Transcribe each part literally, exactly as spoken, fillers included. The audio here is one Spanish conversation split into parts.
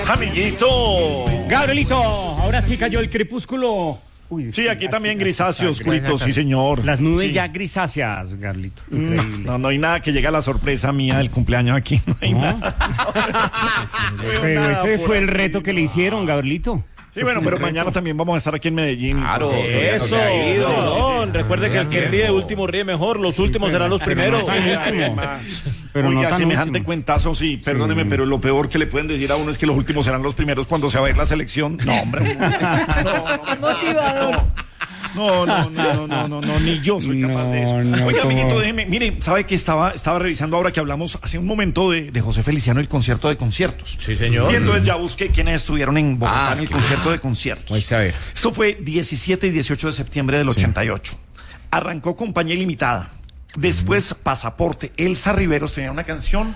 Amiguito. Gabrielito, ahora sí cayó el crepúsculo. Uy, sí, aquí también grisáceo, oscurito, sí señor. Las nubes sí. ya grisáceas, Gabrielito. Increíble. No, no hay nada que llegue a la sorpresa mía del cumpleaños aquí. No hay ¿no? nada. Pero nada ese fue el reto que le hicieron, Gabrielito. Sí, bueno, pero mañana también vamos a estar aquí en Medellín. Claro, eso. No, no, recuerde que el que ríe último ríe mejor, los últimos serán los primeros. Pero Oiga, no semejante último. Cuentazo, sí, perdóneme, sí. pero lo peor que le pueden decir a uno es que los últimos serán los primeros cuando se va a ir la selección. No, hombre. No, no, no, motivador. No, no, no, no, no, no, no, ni yo soy capaz no, de eso. No, Oiga, amiguito, como... déjeme, mire, ¿sabe que estaba, estaba revisando ahora que hablamos hace un momento de, de José Feliciano, el concierto de conciertos? Sí, señor. Y entonces ya busqué quiénes estuvieron en Bogotá ah, en el claro. concierto de conciertos. Pues a ver. Eso fue diecisiete y dieciocho de septiembre del sí. ochenta y ocho. Arrancó Compañía Ilimitada. Después, uh-huh. Pasaporte. Elsa Riveros tenía una canción.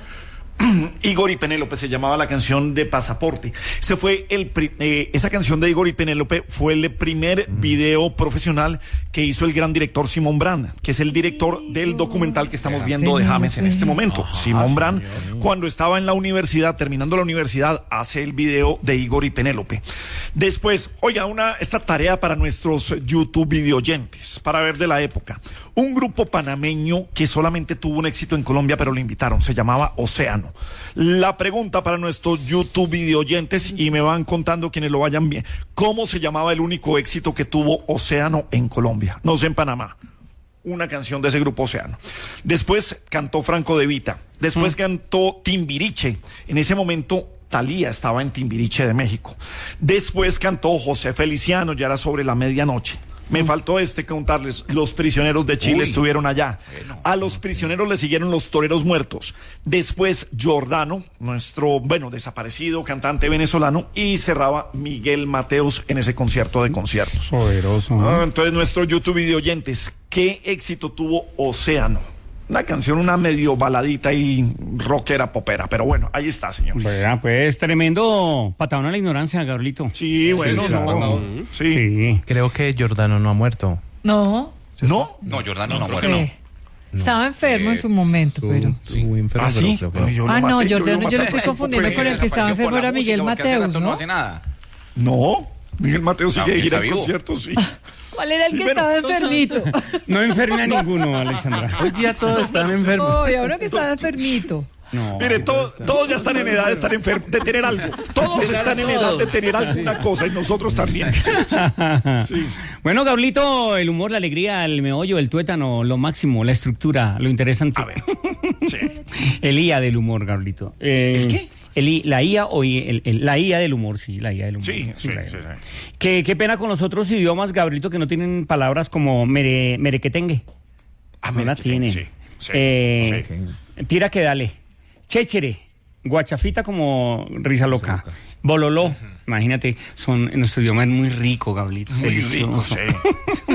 Igor y Penélope se llamaba la canción de Pasaporte. Ese fue el eh, esa canción de Igor y Penélope fue el primer mm. video profesional que hizo el gran director Simón Brand, que es el director del documental que estamos viendo de James en este momento. Ajá, Simón Brand, señor. Cuando estaba en la universidad, terminando la universidad, hace el video de Igor y Penélope. Después, oiga, una esta tarea para nuestros YouTube videoyentes, para ver de la época. Un grupo panameño que solamente tuvo un éxito en Colombia, pero lo invitaron, se llamaba Océano. La pregunta para nuestros YouTube videoyentes, y me van contando quienes lo vayan bien, ¿cómo se llamaba el único éxito que tuvo Océano en Colombia? No sé, en Panamá. Una canción de ese grupo Océano. Después cantó Franco De Vita. Después mm. cantó Timbiriche. En ese momento Thalía estaba en Timbiriche de México. Después cantó José Feliciano, ya era sobre la medianoche. Me faltó este contarles, los Prisioneros de Chile Uy, estuvieron allá. Bueno, a los Prisioneros le siguieron los Toreros Muertos. Después Giordano, nuestro, bueno, desaparecido cantante venezolano, y cerraba Miguel Mateos en ese concierto de conciertos. Poderoso, ¿no? Ah, entonces, nuestro YouTube videoyentes, ¿qué éxito tuvo Océano? Una canción, una medio baladita y rockera, popera, pero bueno, ahí está, señores. Bueno, pues tremendo patadón a la ignorancia, Gabrielito. Sí, bueno, sí, sí, no, no. Sí. sí. Creo que Giordano no ha muerto. No. ¿No? No, Giordano no, no muere, sí. no. Estaba enfermo eh, en su momento, pero... Sí, enfermo, ¿Ah, sí? Pero, pero ah, maté, no, yo, Giordano, yo, yo lo estoy confundiendo con el que estaba enfermo, era Miguel Mateos, ¿no? No hace nada. No, Miguel Mateos sigue no, ir a vivo. conciertos, sí. ¿Cuál era el sí, que bueno, estaba enfermito? No enferme a ninguno, Alexandra. Hoy día todos están enfermos. Oh, y ahora que estaba enfermito. No, Mire, to, todos ya están en edad de estar enfermos, de tener algo. Todos están en edad de tener alguna cosa y nosotros también. Sí, sí, sí. Bueno, Gablito, el humor, la alegría, el meollo, el tuétano, lo máximo, la estructura, lo interesante. A ver. Sí. El I A del humor, Gablito. Eh, ¿El qué? El, la I A o el, el, la I A del humor, sí, la I A del humor. Sí, sí, sí, sí. Qué, qué pena con los otros idiomas, Gabrielito, que no tienen palabras como mere, merequetengue. Ah, no la tienen. Sí, sí, eh, sí. Tira que dale. Chéchere. Guachafita como risa loca. Bololó. Uh-huh. Imagínate, son, nuestro idioma es muy rico, Gabrielito. Muy delicioso. rico, sí.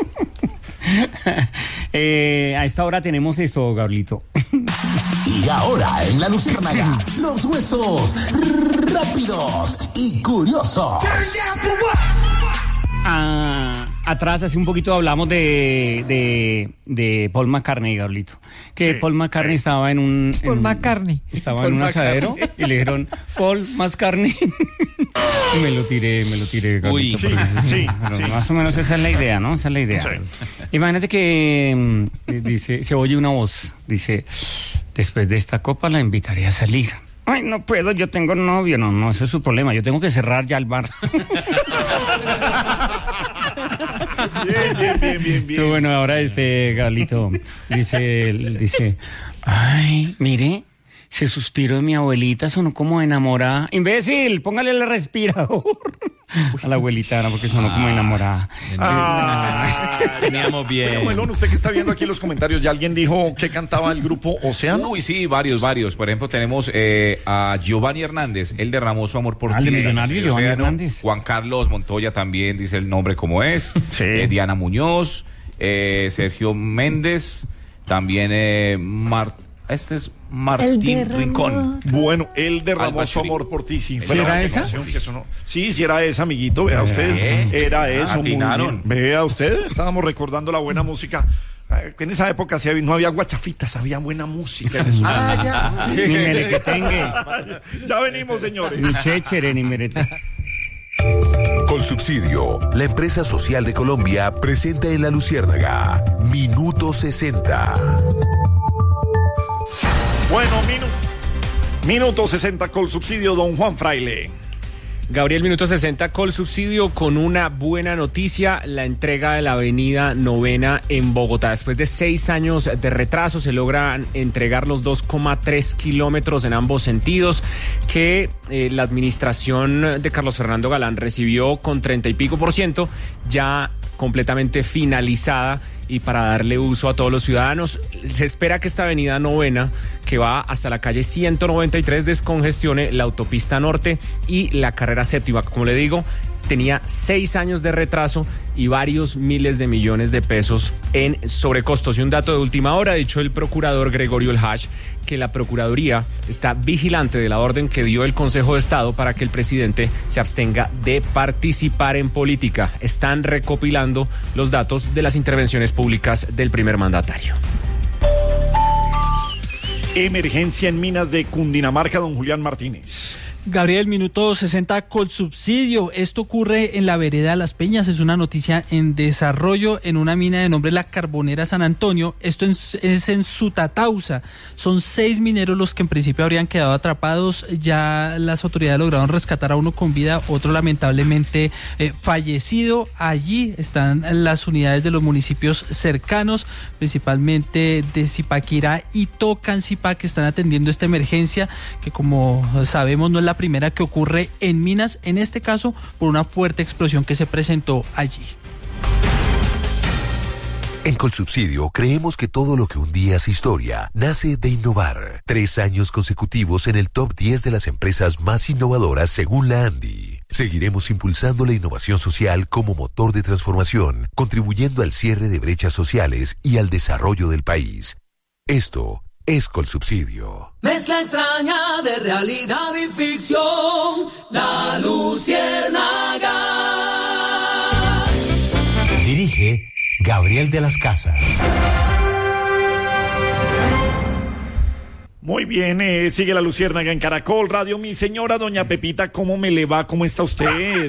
eh, a esta hora tenemos esto, Gabrielito. Y ahora en La Luciérnaga, los huesos rápidos y curiosos. Ah, atrás, hace un poquito hablamos de, de, de Paul McCartney, Gabrielito. Que sí, Paul McCartney sí. estaba en un... En, Paul McCartney. Estaba Paul en un asadero McCartney. y le dijeron, Paul McCartney. Y me lo tiré, me lo tiré, Gabrielito. Uy, sí, sí, bueno, sí. Más o menos esa es la idea, ¿no? Esa es la idea. Sí. Imagínate que dice, se oye una voz, dice, después de esta copa la invitaré a salir. Ay, no puedo, yo tengo novio. No, no, ese es su problema. Yo tengo que cerrar ya el bar. Bien, bien, bien, bien, bien. Sí, bueno, ahora este Galito dice, dice, ay, mire, ese suspiro de mi abuelita sonó como enamorada. Imbécil, póngale el respirador. A la abuelita, no, porque sonó ah, como enamorada. Ah, teníamos bien. Bueno, usted que está viendo aquí los comentarios, ¿ya alguien dijo que cantaba el grupo Océano? Uy, sí, varios, varios. Por ejemplo, tenemos eh, a Giovanni Hernández, él derramó su amor por ah, ti. El millonario Giovanni Hernández. Juan Carlos Montoya también dice el nombre como es. Sí. Eh, Diana Muñoz, eh, Sergio Méndez, también eh, Marta. Este es Martín Rincón. Bueno, él derramó Alba su Churi. amor por ti. Sí, ¿Sí era esa? Que sonó. Sí, sí era esa, amiguito. Vea usted. ¿Eh? Era eso. Muy Atinaron. bien. Vea usted. Estábamos recordando la buena música. En esa época sí había- no había guachafitas, había buena música. Ah, ya. Ni merequetengue, Ya venimos, señores. ni chéchere, ni merete. Colsubsidio, la empresa social de Colombia, presenta en La Luciérnaga Minuto sesenta. Bueno, minu- minuto sesenta con subsidio, don Juan Fraile. Gabriel, minuto sesenta, Colsubsidio con una buena noticia, la entrega de la avenida Novena en Bogotá. Después de seis años de retraso se logran entregar los dos coma tres kilómetros en ambos sentidos que eh, la administración de Carlos Fernando Galán recibió con treinta y pico por ciento, ya completamente finalizada y para darle uso a todos los ciudadanos. Se espera que esta avenida Novena, que va hasta la calle ciento noventa y tres, descongestione la autopista norte y la carrera séptima. Como le digo, tenía seis años de retraso y varios miles de millones de pesos en sobrecostos. Y un dato de última hora, ha dicho el procurador Gregorio El Hach, que la Procuraduría está vigilante de la orden que dio el Consejo de Estado para que el presidente se abstenga de participar en política. Están recopilando los datos de las intervenciones públicas del primer mandatario. Emergencia en minas de Cundinamarca, don Julián Martínez. Gabriel, minuto sesenta, Colsubsidio. Esto ocurre en la vereda Las Peñas, es una noticia en desarrollo en una mina de nombre La Carbonera San Antonio. Esto es, es en Sutatausa. Son seis mineros los que en principio habrían quedado atrapados. Ya las autoridades lograron rescatar a uno con vida, otro lamentablemente eh, fallecido. Allí están las unidades de los municipios cercanos, principalmente de Zipaquirá y Tocancipá, que están atendiendo esta emergencia, que como sabemos no es la primera que ocurre en minas, en este caso por una fuerte explosión que se presentó allí. En Colsubsidio creemos que todo lo que un día es historia nace de innovar. Tres años consecutivos en el top diez de las empresas más innovadoras según la ANDI. Seguiremos impulsando la innovación social como motor de transformación, contribuyendo al cierre de brechas sociales y al desarrollo del país. Esto es Colsubsidio. Mezcla extraña de realidad y ficción, La Luciérnaga. Dirige Gabriel de las Casas. Muy bien, eh, sigue La Luciérnaga en Caracol Radio. Mi señora doña Pepita, ¿cómo me le va? ¿Cómo está usted?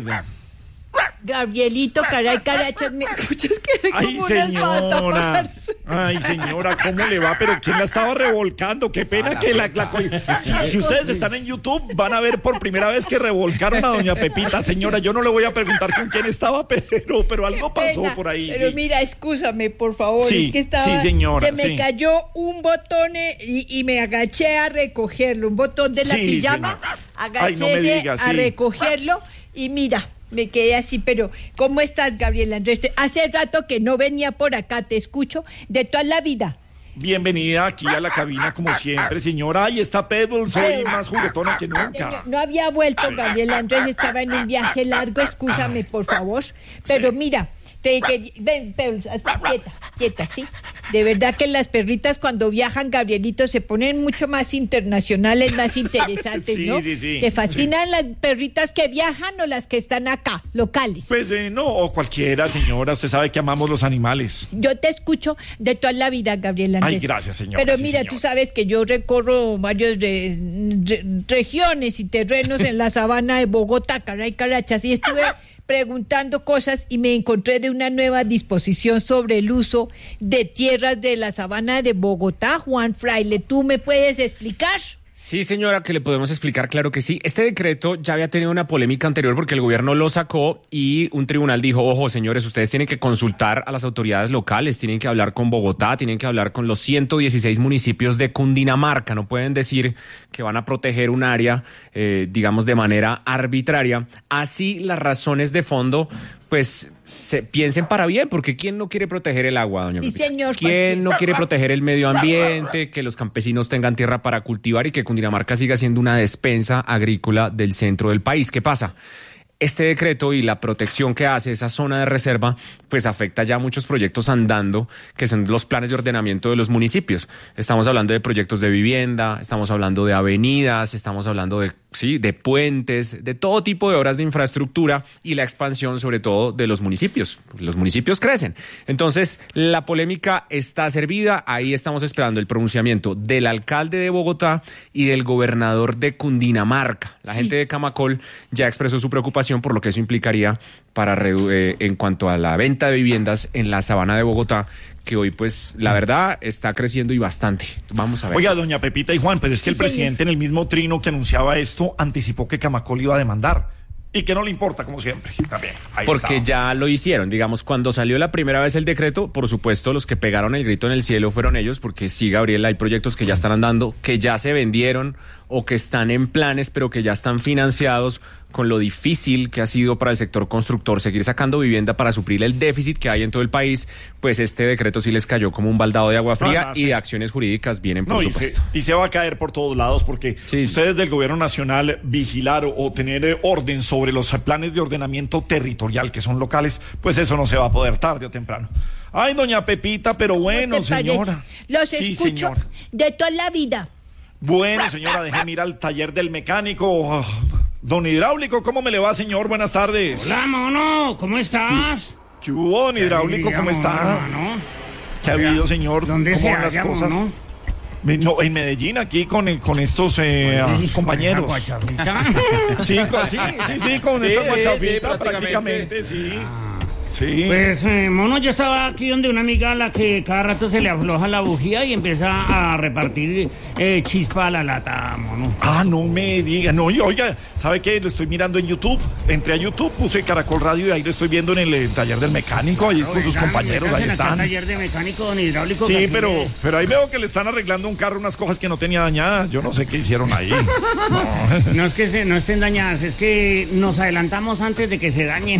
Gabrielito, caray, carachas, ¿me escuchas que Ay, como señora. una Ay, señora, ¿cómo le va? Pero ¿quién la estaba revolcando? Qué pena que la... la co- si, si ustedes están en YouTube, van a ver por primera vez que revolcaron a doña Pepita. Señora, yo no le voy a preguntar con quién estaba, pero, pero algo pasó pena, por ahí. Pero sí. mira, excúsame, por favor. Sí, es que estaba, sí, señora, se me sí. cayó un botón eh, y, y me agaché a recogerlo. Un botón de la Sí, pijama. señora. Agaché Ay, no me digas, a sí. recogerlo y mira, me quedé así. Pero, ¿cómo estás, Gabriel Andrés? Hace rato que no venía por acá, te escucho de toda la vida. Bienvenida aquí a la cabina, como siempre, señora. Ahí está Pebbles, hoy más juguetona que nunca. Señor, no había vuelto, Gabriel Andrés, estaba en un viaje largo, excúsame, por favor. Pero mira, te que ven, Pebbles, hasta quieta, quieta, ¿sí? De verdad que las perritas cuando viajan, Gabrielito, se ponen mucho más internacionales, más interesantes, Sí, ¿no? sí, sí. ¿Te fascinan las perritas que viajan o las que están acá, locales? Pues eh, no, o cualquiera, señora. Usted sabe que amamos los animales. Yo te escucho de toda la vida, Gabriel Andrés. Ay, gracias, señora. Pero Sí, mira, señora. tú sabes que yo recorro varios re- re- regiones y terrenos en la sabana de Bogotá, caray, carachas, y estuve preguntando cosas y me encontré de una nueva disposición sobre el uso de tierras de la sabana de Bogotá. Juan Fraile, ¿tú me puedes explicar? Sí, señora, que le podemos explicar, claro que sí. Este decreto ya había tenido una polémica anterior porque el gobierno lo sacó y un tribunal dijo, ojo, señores, ustedes tienen que consultar a las autoridades locales, tienen que hablar con Bogotá, tienen que hablar con los ciento dieciséis municipios de Cundinamarca. No pueden decir que van a proteger un área, eh, digamos, de manera arbitraria. Así las razones de fondo, pues, se piensen para bien, porque ¿quién no quiere proteger el agua, doña Sí, Pepita? señor, ¿Quién no cualquier- quiere proteger el medio ambiente, que los campesinos tengan tierra para cultivar y que Cundinamarca siga siendo una despensa agrícola del centro del país? ¿Qué pasa? este decreto y la protección que hace esa zona de reserva, pues afecta ya muchos proyectos andando, que son los planes de ordenamiento de los municipios. Estamos hablando de proyectos de vivienda, estamos hablando de avenidas, estamos hablando de, sí, de puentes, de todo tipo de obras de infraestructura y la expansión sobre todo de los municipios. Los municipios crecen. Entonces, la polémica está servida. Ahí estamos esperando el pronunciamiento del alcalde de Bogotá y del gobernador de Cundinamarca. La sí. gente de Camacol ya expresó su preocupación por lo que eso implicaría para eh, en cuanto a la venta de viviendas en la sabana de Bogotá, que hoy, pues, la verdad, está creciendo y bastante. Vamos a ver. Oiga, doña Pepita y Juan, pues es que el presidente en el mismo trino que anunciaba esto, anticipó que Camacol iba a demandar. Y que no le importa, como siempre, también. Ahí Porque estamos. ya lo hicieron, digamos, cuando salió la primera vez el decreto, por supuesto, los que pegaron el grito en el cielo fueron ellos, porque sí, Gabriel, hay proyectos que ya están andando, que ya se vendieron o que están en planes, pero que ya están financiados, con lo difícil que ha sido para el sector constructor seguir sacando vivienda para suplir el déficit que hay en todo el país. Pues este decreto sí les cayó como un baldado de agua fría. No, no, y sí. de acciones jurídicas vienen, por no, supuesto. Y se, y se va a caer por todos lados, porque sí. ustedes del gobierno nacional vigilar o, o tener orden sobre los planes de ordenamiento territorial que son locales, pues eso no se va a poder tarde o temprano. Ay, doña Pepita, pero bueno, señora. Los sí, escucho señora. de toda la vida. Bueno, señora, déjeme ir al taller del mecánico. Oh, don Hidráulico, ¿cómo me le va, señor? Buenas tardes. Hola, mono, ¿cómo estás? ¿Qué hubo, don Hidráulico? ¿Cómo está? ¿Qué ha habido, señor? ¿Dónde ¿Cómo se van las halla, cosas? mono? No, en Medellín, aquí con, con estos eh, Pues, compañeros. ¿con esa guachafita? Sí, con, sí, sí, sí, con Sí, esta sí, guachafita prácticamente. prácticamente, sí. Sí. Pues, eh, mono, yo estaba aquí donde una amiga a la que cada rato se le afloja la bujía y empieza a repartir eh, chispa a la lata, mono. Ah, no me diga, no, y oiga, ¿sabe qué? Lo estoy mirando en YouTube, entré a YouTube, puse Caracol Radio y ahí lo estoy viendo en el, el taller del mecánico, ahí con sus compañeros, ahí están. Taller de mecánico, don Hidráulico. Sí, pero, de... pero ahí veo que le están arreglando un carro, unas cosas que no tenía dañadas, yo no sé qué hicieron ahí. No, no es que se, no estén dañadas, es que nos adelantamos antes de que se dañen.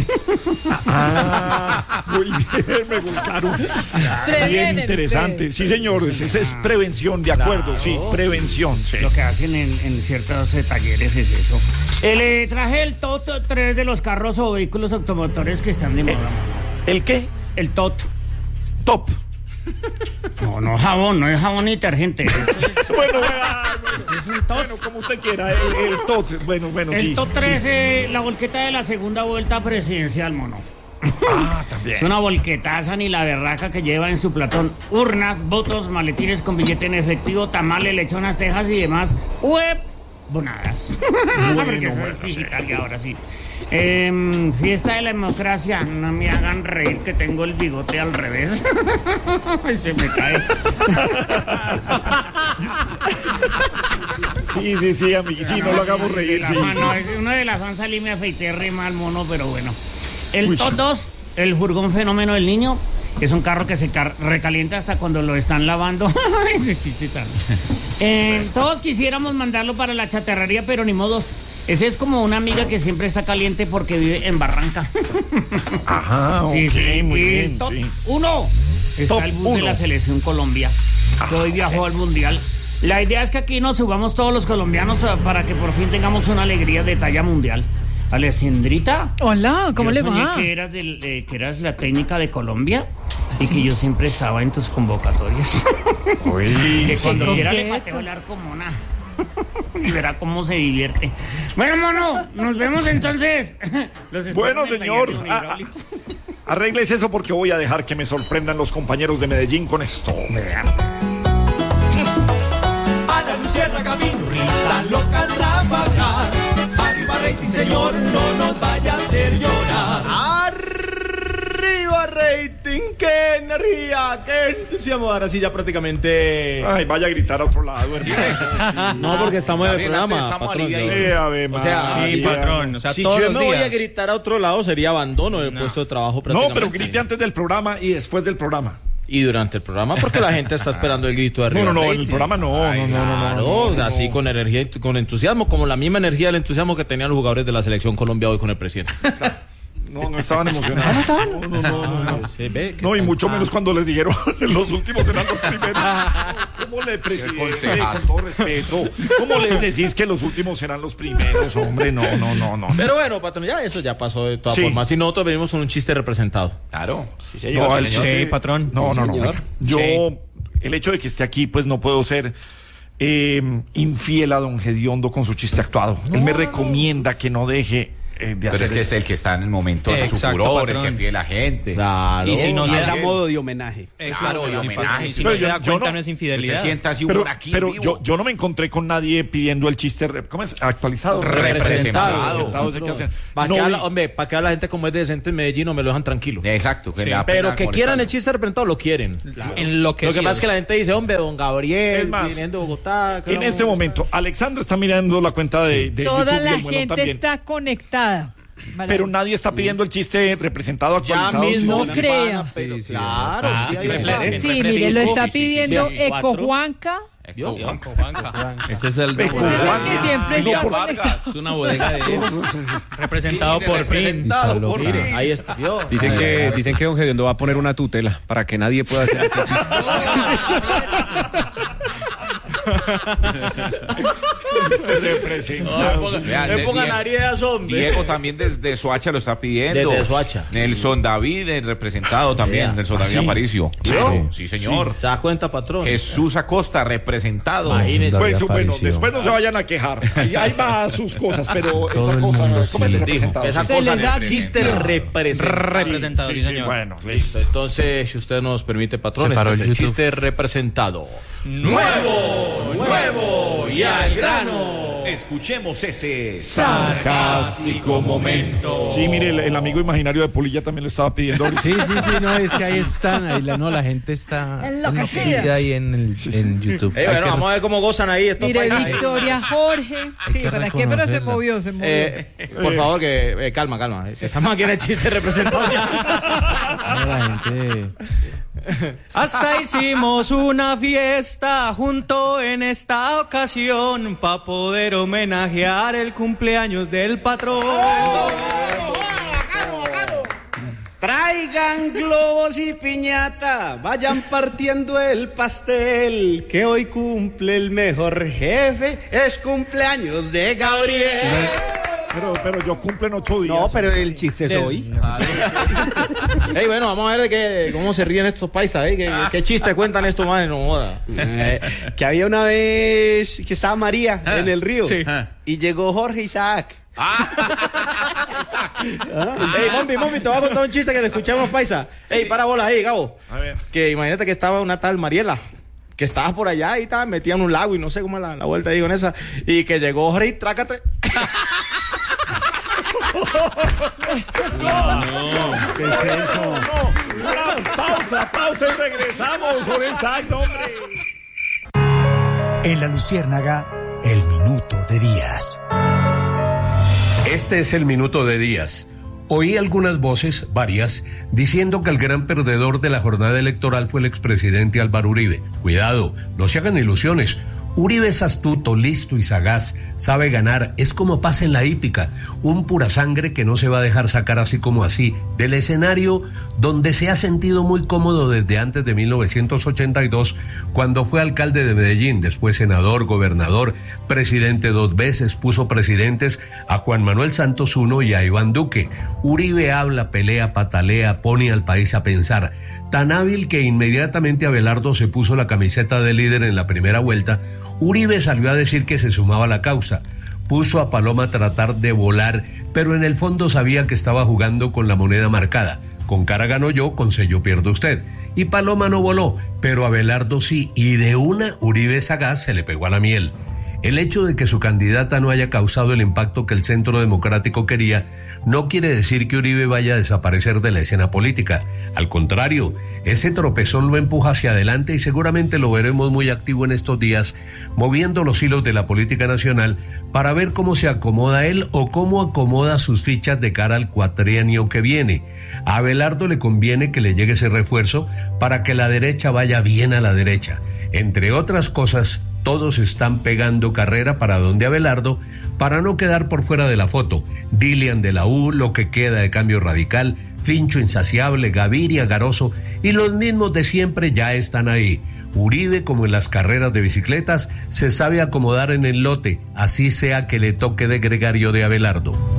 Ah, muy bien, me gustaron. Bien interesante. Sí, señores, esa es prevención, de acuerdo, claro. Sí, prevención. Sí. Lo que hacen en, en ciertos eh, talleres es eso. Eh, le traje el T O T, tres de los carros o vehículos automotores que están de moda. ¿El, ¿El qué? El T O T. Top. No, no jabón, no es jabón ni detergente. Es, bueno, bueno, es un T O T. Bueno, como usted quiera, el, el T O T. Bueno, bueno, el sí. El T O T tres, sí. eh, la volqueta de la segunda vuelta presidencial, mono. Ah, también. Es una volquetaza ni la berraca que lleva en su platón urnas, votos, maletines con billete en efectivo, tamales, lechonas, tejas y demás web bonadas. Bueno, porque eso bueno, es digital sí. Y ahora sí. Eh, fiesta de la democracia, no me hagan reír que tengo el bigote al revés. Se me cae. Sí, sí, sí, amigo, sí, no lo hagamos reír. La sí, mano, sí. Uno de las fans salí me afeité re mal, mono, pero bueno. El T O T dos, el furgón fenómeno del niño, es un carro que se car recalienta hasta cuando lo están lavando. eh, todos quisiéramos mandarlo para la chatarrería, pero ni modos. Ese es como una amiga que siempre está caliente porque vive en Barranca. Ajá, sí, ok, sí. muy Y bien, top sí. uno, está Top el bus uno. de la Selección Colombia, que hoy viajó al Mundial. La idea es que aquí nos subamos todos los colombianos para que por fin tengamos una alegría de talla mundial. Alessandrita. Hola, ¿cómo yo le soñé va? Que eras, del, eh, que eras la técnica de Colombia y ¿sí? Que yo siempre estaba en tus convocatorias. Uy, que sí. cuando quiera le pateo el arco, mona. Y verá cómo se divierte. Bueno, mono, nos vemos entonces. Los bueno, señor. Ah, arregles eso porque voy a dejar que me sorprendan los compañeros de Medellín con esto. Vean. Ana Luciana Camino, risa loca trabajar. Arriba rating, señor, no nos vaya a hacer llorar. Arriba rating, qué energía, qué entusiasmo. Ahora sí ya prácticamente. Ay, vaya a gritar a otro lado, hermano. No, porque estamos en el programa. Estamos Patrón, aliviados. Eh, a ver, o sea, man, sí, sí, patrón. O sea, si todos yo los me voy días. a gritar a otro lado sería abandono del No. puesto de trabajo No, prácticamente. pero grite antes del programa y después del programa. Y durante el programa, porque la gente está esperando el grito de arriba. No, no, no, rating. en el programa no, Ay, no, no, no, claro, no, no, así no. con energía y con entusiasmo, como la misma energía del entusiasmo que tenían los jugadores de la selección Colombia hoy con el presidente. No, no estaban emocionados. ¿No estaban? No, no, no. No, no. Se ve que No, y están- mucho menos cuando les dijeron los últimos serán los primeros. ¿Cómo le presidente? consejazo. Con todo respeto. ¿Cómo les decís que los últimos serán los primeros, hombre? No, no, no, no. Pero bueno, patrón, ya eso ya pasó de todas Sí. formas. Si nosotros venimos con un chiste representado. Claro. Sí, señor. No, el señor. chiste- Sí, patrón. No, Sí, no, no. señor. venga. Yo, Sí. el hecho de que esté aquí, pues no puedo ser eh, infiel a don Gediondo con su chiste actuado. Él me recomienda que no deje eh, de Pero hacer es que eso. este es el que está en el momento de su Exacto, furor, el patrón. que pide la gente. Claro. Y si no Y se es da que- modo de homenaje. Claro, de homenaje. Y si Pero no se yo- da yo cuenta, no- no es Usted infidelidad. sienta así Pero, humor aquí pero en vivo. yo, yo no me encontré con nadie pidiendo el chiste, re- ¿cómo es? Actualizado. Representado. Representado, ese que hacen. Para No que vi- habla, hombre, para que habla la gente como es decente en Medellín, no me lo dejan tranquilo. Exacto. Que le da Pero pena que quieran molestarlo. el chiste representado, lo quieren. En lo que Lo que pasa es que la gente dice, hombre, don Gabriel, Es más, viniendo de Bogotá. que En no- este momento, Alexandra está mirando la cuenta de, de Toda YouTube y la el Muelón gente también. está conectada. Vale. Pero nadie está pidiendo el chiste representado Ya actualizado. mismo No se crea. van a- pero Sí, sí, claro, ah, sí, hay refresquen, bastante. Sí, mire, lo está Sí, sí, sí, pidiendo sí. Eco Cuatro. Juanca. ¿Yo? Ese es el Eco Que Juanca. siempre No, está por- conectado. es una bodega de representado Dice por fin. representado por Mire, fin. ahí está. ¿Vio? Dicen Ahí que, está. dicen que don Gediondo va a poner una tutela para que nadie pueda hacer ese chiste. Chiste representado. Vean, Le de- pongan Diego- Arias, hombre. Diego también desde Soacha lo está pidiendo. Desde Soacha. Nelson David, el representado también. Vea. Nelson David ¿Ah, sí? Aparicio. ¿Sí? Claro, sí, señor. ¿Se da cuenta, patrón? Jesús Acosta, representado. Imagínese. Pues bueno, después no se vayan a quejar. Ahí, ahí va sus cosas, pero esa cosa, ¿cómo es representado? Esa Se cosa les da de chiste bien. representado. Representado, sí, Sí, señor. bueno, Listo. listo. Entonces, si usted nos permite, patrón, Se paró este es el el YouTube. chiste representado. Nuevo, nuevo y al grano. Escuchemos ese Sarcástico momento. Sí, mire, el, el amigo imaginario de Polilla también lo estaba pidiendo. ahorita. Sí, sí, sí, no, es que ahí están, ahí la, no, la gente está Enloquecida. enloquecida ahí en, el, en YouTube. Eh, Hay bueno, que- vamos a ver cómo gozan ahí estos Mire, paisas. Victoria Jorge. Sí, que ¿para qué? Pero se reconocerla. movió, se movió. Eh, por favor, que eh, calma, calma. eh, Estamos aquí en el chiste representado ya. no, la gente... Hasta hicimos una fiesta junto en esta ocasión para poder homenajear el cumpleaños del patrón. Traigan globos y piñata, vayan partiendo el pastel, que hoy cumple el mejor jefe, es cumpleaños de Gabriel. Pero, pero yo cumplo en ocho días. No, pero el chiste es Des- hoy. Ey, bueno, vamos a ver de qué, cómo se ríen estos paisas, ¿eh? ¿Qué, qué chiste cuentan estos madres? No joda. Eh, que había una vez que estaba María en el río Sí. y llegó Jorge Isaac. Ey, Mombi, Mombi, te voy a contar un chiste que le escuché a unos paisas. Ey, para bola ahí, Gabo. A ver. Que imagínate que estaba una tal Mariela, que estaba por allá y estaba metida en un lago y no sé cómo es la, la vuelta ahí con esa. Y que llegó Jorge y trácate. ¿Qué es eso? No, no. Pausa, pausa y regresamos por exacto, hombre. En la Luciérnaga, el minuto de Díaz. Este es el minuto de Díaz. Oí algunas voces, varias, diciendo que el gran perdedor de la jornada electoral fue el expresidente Álvaro Uribe. Cuidado, no se hagan ilusiones. Uribe es astuto, listo y sagaz, sabe ganar, es como pasa en la hípica, un pura sangre que no se va a dejar sacar así como así del escenario donde se ha sentido muy cómodo desde antes de mil novecientos ochenta y dos, cuando fue alcalde de Medellín, después senador, gobernador, presidente dos veces, puso presidentes a Juan Manuel Santos uno y a Iván Duque. Uribe habla, pelea, patalea, pone al país a pensar, tan hábil que inmediatamente Abelardo se puso la camiseta de líder en la primera vuelta. Uribe salió a decir que se sumaba a la causa, puso a Paloma a tratar de volar, pero en el fondo sabía que estaba jugando con la moneda marcada. Con cara gano yo, con sello pierdo usted. Y Paloma no voló, pero Abelardo sí, y de una Uribe sagaz se le pegó a la miel. El hecho de que su candidata no haya causado el impacto que el Centro Democrático quería no quiere decir que Uribe vaya a desaparecer de la escena política. Al contrario, ese tropezón lo empuja hacia adelante y seguramente lo veremos muy activo en estos días, moviendo los hilos de la política nacional para ver cómo se acomoda él o cómo acomoda sus fichas de cara al cuatrienio que viene. A Abelardo le conviene que le llegue ese refuerzo para que la derecha vaya bien a la derecha. Entre otras cosas, todos están pegando carrera para donde Abelardo, para no quedar por fuera de la foto. Dilian de la U, lo que queda de Cambio Radical, Fincho Insaciable, Gaviria, Garoso y los mismos de siempre ya están ahí. Uribe, como en las carreras de bicicletas, se sabe acomodar en el lote, así sea que le toque de gregario de Abelardo.